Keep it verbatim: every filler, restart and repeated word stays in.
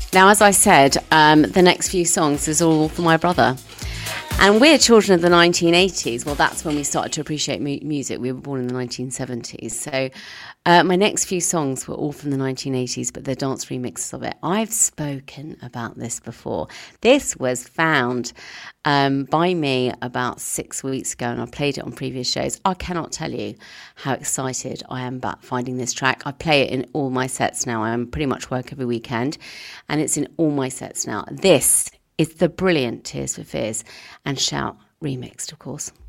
Now, as I said, um, the next few songs is all for my brother. And we're children of the nineteen eighties. Well, that's when we started to appreciate mu- music. We were born in the nineteen seventies. So uh, my next few songs were all from the nineteen eighties, but they're dance remixes of it. I've spoken about this before. This was found um, by me about six weeks ago, and I played it on previous shows. I cannot tell you how excited I am about finding this track. I play it in all my sets now. I pretty much work every weekend, and it's in all my sets now. This It's the brilliant Tears for Fears and Shout remixed, of course.